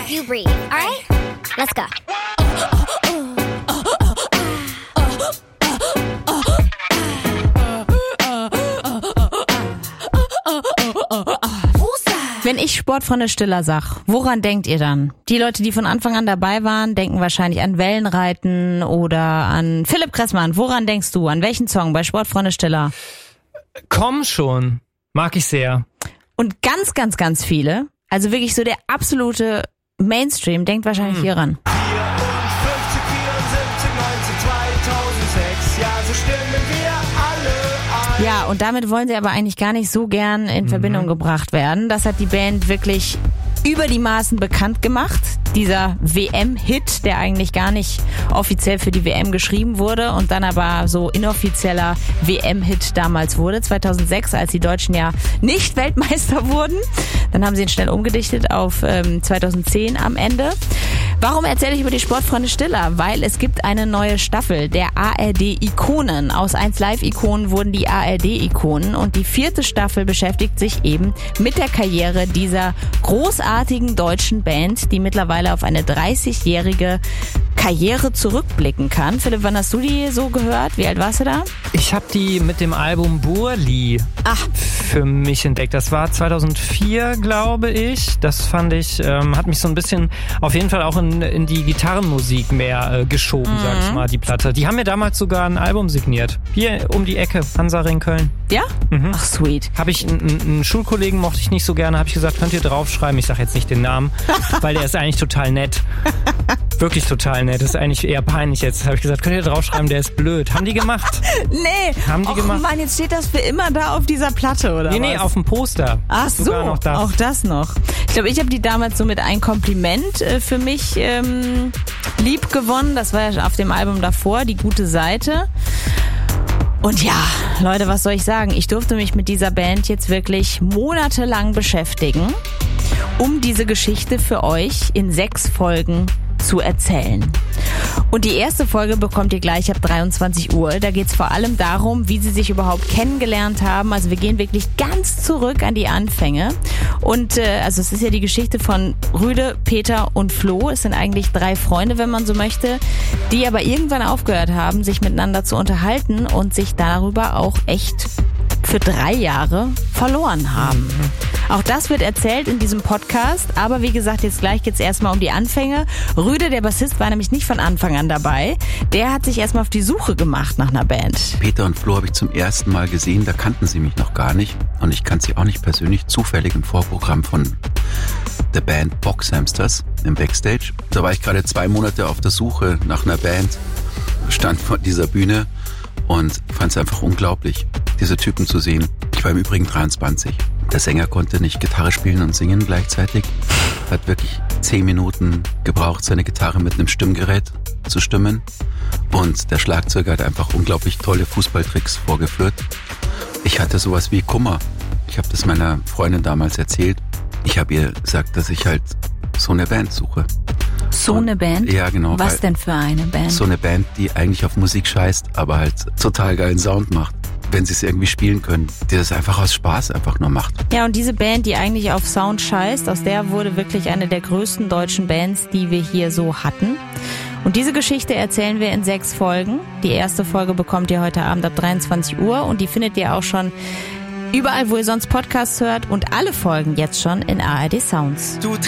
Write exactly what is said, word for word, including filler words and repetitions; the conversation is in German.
You breathe, alright? Let's go. Wenn ich Sportfreunde Stiller sag, woran denkt ihr dann? Die Leute, die von Anfang an dabei waren, denken wahrscheinlich an Wellenreiten oder an Philipp Kressmann. Woran denkst du? An welchen Song bei Sportfreunde Stiller? Komm schon. Mag ich sehr. Und ganz, ganz, ganz viele, also wirklich so der absolute Mainstream, denkt wahrscheinlich hm. hieran. vierundfünfzig, vierundsiebzig, neunzig, zweitausendsechs, ja, so stimmen wir alle ein. Ja, und damit wollen sie aber eigentlich gar nicht so gern in mhm. Verbindung gebracht werden. Das hat die Band wirklich über die Maßen bekannt gemacht. Dieser W M-Hit, der eigentlich gar nicht offiziell für die W M geschrieben wurde und dann aber so inoffizieller W M-Hit damals wurde, zweitausendsechs, als die Deutschen ja nicht Weltmeister wurden. Dann haben sie ihn schnell umgedichtet auf ähm, zweitausendzehn am Ende. Warum erzähle ich über die Sportfreunde Stiller? Weil es gibt eine neue Staffel der A R D-Ikonen. Aus eins Live-Ikonen wurden die A R D-Ikonen und die vierte Staffel beschäftigt sich eben mit der Karriere dieser großartigen deutschen Band, die mittlerweile auf eine dreißigjährige Karriere zurückblicken kann. Philipp, wann hast du die so gehört? Wie alt warst du da? Ich habe die mit dem Album Burli Ach. für mich entdeckt. Das war zweitausendvier, glaube ich. Das fand ich, ähm, hat mich so ein bisschen auf jeden Fall auch in, in die Gitarrenmusik mehr äh, geschoben, mhm. sag ich mal, die Platte. Die haben mir damals sogar ein Album signiert. Hier um die Ecke, Hansaring Köln. Ja? Mhm. Ach, sweet. Habe ich einen, einen Schulkollegen, mochte ich nicht so gerne, habe ich gesagt, könnt ihr draufschreiben. Ich sage jetzt nicht den Namen, weil der ist eigentlich total nett. Wirklich total nett. Das ist eigentlich eher peinlich jetzt. Habe ich gesagt, könnt ihr draufschreiben, der ist blöd. Haben die gemacht? Nee. Haben die Och, gemacht? Mann, jetzt steht das für immer da auf dieser Platte, oder Nee, was? nee, auf dem Poster. Ach so, Sogar noch das. auch das noch. Ich glaube, ich habe die damals so mit ein Kompliment äh, für mich ähm, lieb gewonnen. Das war ja auf dem Album davor, Die gute Seite. Und ja, Leute, was soll ich sagen? Ich durfte mich mit dieser Band jetzt wirklich monatelang beschäftigen, um diese Geschichte für euch in sechs Folgen zu erzählen. Und die erste Folge bekommt ihr gleich ab dreiundzwanzig Uhr. Da geht es vor allem darum, wie sie sich überhaupt kennengelernt haben. Also wir gehen wirklich ganz zurück an die Anfänge. Und äh, also es ist ja die Geschichte von Rüde, Peter und Flo. Es sind eigentlich drei Freunde, wenn man so möchte, die aber irgendwann aufgehört haben, sich miteinander zu unterhalten und sich darüber auch echt für drei Jahre verloren haben. Auch das wird erzählt in diesem Podcast, aber wie gesagt, jetzt gleich geht's erstmal um die Anfänge. Rüde, der Bassist, war nämlich nicht von Anfang an dabei. Der hat sich erstmal auf die Suche gemacht nach einer Band. Peter und Flo habe ich zum ersten Mal gesehen, da kannten sie mich noch gar nicht und ich kannte sie auch nicht persönlich, zufällig im Vorprogramm von der Band Boxhamsters im Backstage. Da war ich gerade zwei Monate auf der Suche nach einer Band, stand vor dieser Bühne und fand es einfach unglaublich, diese Typen zu sehen. Ich war im Übrigen dreiundzwanzig. Der Sänger konnte nicht Gitarre spielen und singen gleichzeitig. Hat wirklich zehn Minuten gebraucht, seine Gitarre mit einem Stimmgerät zu stimmen. Und der Schlagzeuger hat einfach unglaublich tolle Fußballtricks vorgeführt. Ich hatte sowas wie Kummer. Ich habe das meiner Freundin damals erzählt. Ich habe ihr gesagt, dass ich halt so eine Band suche. So eine Band? Ja, genau. Was denn für eine Band? So eine Band, die eigentlich auf Musik scheißt, aber halt total geilen Sound macht, wenn sie es irgendwie spielen können, die das einfach aus Spaß einfach nur macht. Ja, und diese Band, die eigentlich auf Sound scheißt, aus der wurde wirklich eine der größten deutschen Bands, die wir hier so hatten. Und diese Geschichte erzählen wir in sechs Folgen. Die erste Folge bekommt ihr heute Abend ab dreiundzwanzig Uhr und die findet ihr auch schon überall, wo ihr sonst Podcasts hört und alle Folgen jetzt schon in A R D Sounds. Du